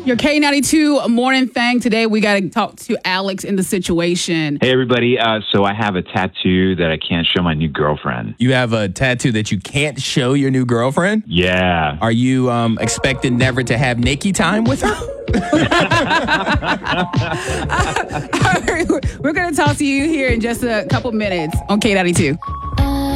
Your K92 morning thing. Today, we got to talk to Alex in the situation. Hey, everybody. So I have a tattoo that I can't show my new girlfriend. You have a tattoo that you can't show your new girlfriend? Yeah. Are you expecting never to have naked time with her? We're going to talk to you here in just a couple minutes on K92.